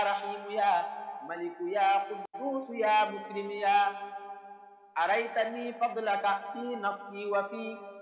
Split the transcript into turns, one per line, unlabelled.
رحيم يا ملك يا قدوس يا مكرم يا أريتني فضلك في نفسي وفي